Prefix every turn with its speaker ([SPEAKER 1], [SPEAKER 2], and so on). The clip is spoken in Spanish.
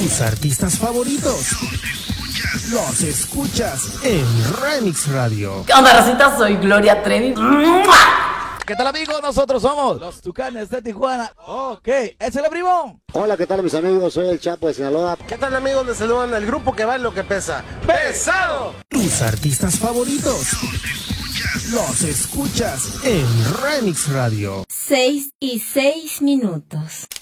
[SPEAKER 1] Tus artistas favoritos los escuchas en Remix Radio.
[SPEAKER 2] ¿Qué onda, racita? Soy Gloria Trevi.
[SPEAKER 3] ¿Qué tal, amigos? Nosotros somos los Tucanes de Tijuana. Ok, es el primo.
[SPEAKER 4] Hola, ¿qué tal, mis amigos? Soy el Chapo de Sinaloa.
[SPEAKER 5] ¿Qué tal, amigos? Les saludan el grupo que va en lo que pesa. ¡Pesado!
[SPEAKER 1] Tus artistas favoritos los escuchas en Remix Radio.
[SPEAKER 6] 6:06.